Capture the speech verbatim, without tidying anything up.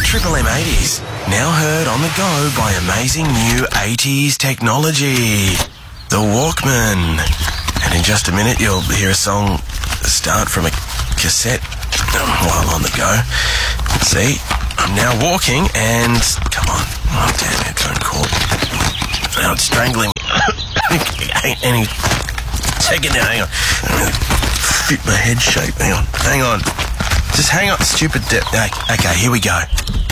Triple M eighties, now heard on the go by amazing new eighties technology. The Walkman. And in just a minute, you'll hear a song start from a cassette while on the go. See, I'm now walking and... Come on. Oh, damn, headphone cord. Now it's strangling me. Any second now, hang on. I'm going to fit my head shape. Hang on. Hang on. Just hang on, stupid... De- okay, here we go.